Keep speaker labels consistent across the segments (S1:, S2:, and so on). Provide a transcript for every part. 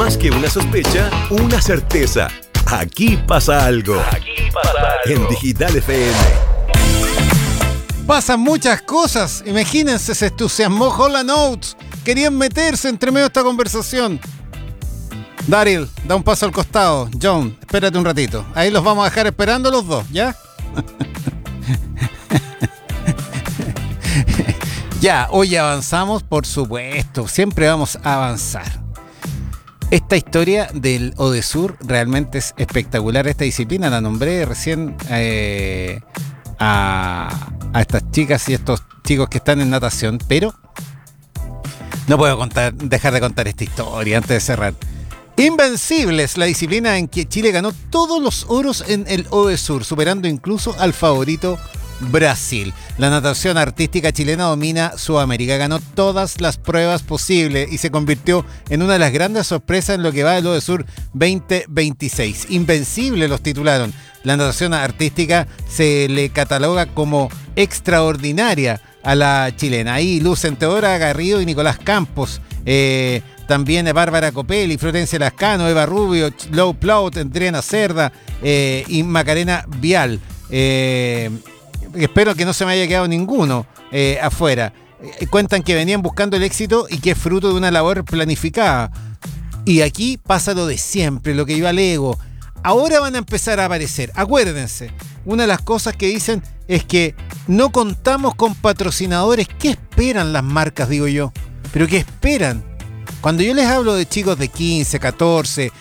S1: Más que una sospecha, una certeza. Aquí pasa algo. En Digital FM.
S2: Pasan muchas cosas. Imagínense, se entusiasmó Hall & Oates. Querían meterse entre medio de esta conversación. Daryl, da un paso al costado. John, espérate un ratito. Ahí los vamos a dejar esperando los dos, ¿ya? Ya, hoy avanzamos, por supuesto. Siempre vamos a avanzar. Esta historia del Odesur realmente es espectacular. Esta disciplina la nombré recién a estas chicas y estos chicos que están en natación, pero no puedo dejar de contar esta historia antes de cerrar. Invencibles, la disciplina en que Chile ganó todos los oros en el Odesur, superando incluso al favorito Brasil. La natación artística chilena domina Sudamérica, ganó todas las pruebas posibles y se convirtió en una de las grandes sorpresas en lo que va del Odesur 2026. Invencible los titularon. La natación artística se le cataloga como extraordinaria a la chilena. Ahí lucen Teodora Garrido y Nicolás Campos. También Bárbara Copelli, Florencia Lascano, Eva Rubio, Low Plaut, Adriana Cerda y Macarena Vial. Espero que no se me haya quedado ninguno afuera. Cuentan que venían buscando el éxito y que es fruto de una labor planificada. Y aquí pasa lo de siempre, lo que yo alego. Ahora van a empezar a aparecer. Acuérdense, una de las cosas que dicen es que no contamos con patrocinadores. ¿Qué esperan las marcas, digo yo? ¿Pero qué esperan? Cuando yo les hablo de chicos de 15, 14,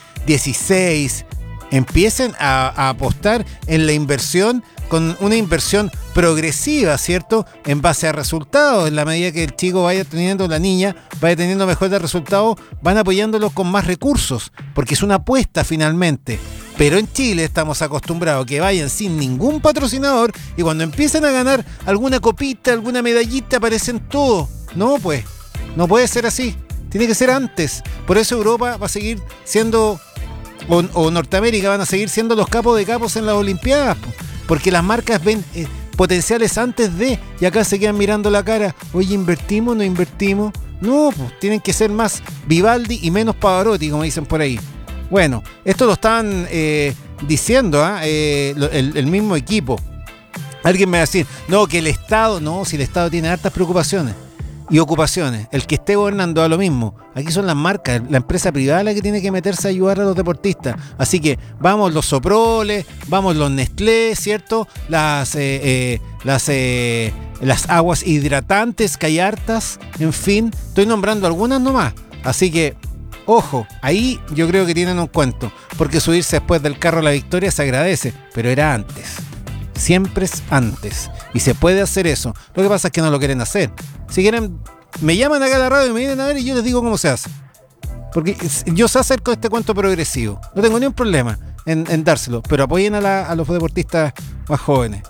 S2: 16, empiecen a apostar en la inversión con una inversión progresiva, ¿cierto? En base a resultados. En la medida que el chico vaya teniendo, la niña vaya teniendo mejores resultados, van apoyándolos con más recursos, porque es una apuesta finalmente. Pero en Chile estamos acostumbrados a que vayan sin ningún patrocinador y cuando empiezan a ganar alguna copita, alguna medallita, aparecen todos. No, pues, no puede ser así. Tiene que ser antes. Por eso Europa va a seguir siendo, o Norteamérica van a seguir siendo los capos de capos en las Olimpiadas, porque las marcas ven potenciales antes de, y acá se quedan mirando la cara. Oye, ¿invertimos o no invertimos? No, pues tienen que ser más Vivaldi y menos Pavarotti, como dicen por ahí. Bueno, esto lo estaban diciendo el mismo equipo. Alguien me va a decir, no, que el Estado, no, si el Estado tiene hartas preocupaciones y ocupaciones, el que esté gobernando da lo mismo. Aquí son las marcas, la empresa privada la que tiene que meterse a ayudar a los deportistas. Así que vamos los Soproles, vamos los Nestlé, ¿cierto? Las aguas hidratantes que hay hartas, en fin, estoy nombrando algunas nomás. Así que, ojo, ahí yo creo que tienen un cuento, porque subirse después del carro a la victoria se agradece, pero era antes. Siempre es antes. Y se puede hacer eso. Lo que pasa es que no lo quieren hacer. Si quieren, me llaman acá a la radio y me vienen a ver y yo les digo cómo se hace. Porque yo sé hacer con este cuento progresivo. No tengo ni un problema en dárselo. Pero apoyen a los deportistas más jóvenes.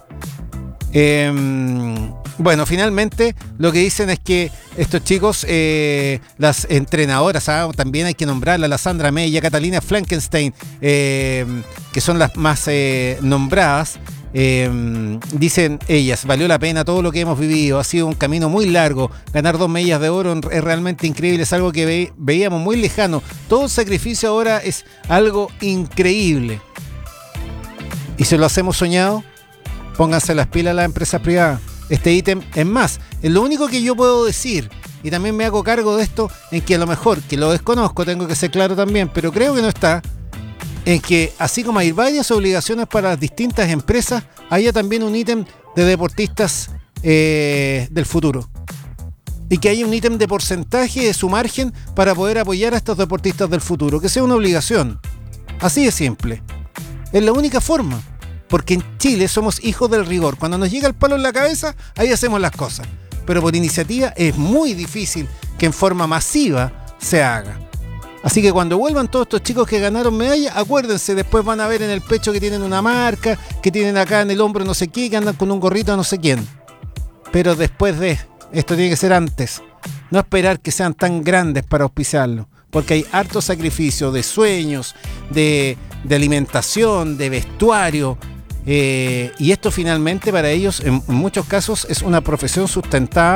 S2: Bueno, finalmente lo que dicen es que estos chicos, las entrenadoras, también hay que nombrarla, la Sandra Mella, Catalina Frankenstein, que son las más nombradas. Dicen ellas, valió la pena todo lo que hemos vivido, ha sido un camino muy largo, ganar 2 medallas de oro es realmente increíble, es algo que veíamos muy lejano, todo el sacrificio ahora es algo increíble y se lo hacemos soñado. Pónganse las pilas a las empresas privadas. Este ítem es más, es lo único que yo puedo decir y también me hago cargo de esto, en que a lo mejor, que lo desconozco, tengo que ser claro también, pero creo que no está, en que así como hay varias obligaciones para las distintas empresas, haya también un ítem de deportistas del futuro. Y que haya un ítem de porcentaje de su margen para poder apoyar a estos deportistas del futuro. Que sea una obligación. Así de simple. Es la única forma. Porque en Chile somos hijos del rigor. Cuando nos llega el palo en la cabeza, ahí hacemos las cosas. Pero por iniciativa es muy difícil que en forma masiva se haga. Así que cuando vuelvan todos estos chicos que ganaron medallas, acuérdense, después van a ver en el pecho que tienen una marca, que tienen acá en el hombro no sé qué, que andan con un gorrito no sé quién. Pero después de esto tiene que ser antes. No esperar que sean tan grandes para auspiciarlo, porque hay harto sacrificio de sueños, de alimentación, de vestuario, y esto finalmente para ellos en muchos casos es una profesión sustentada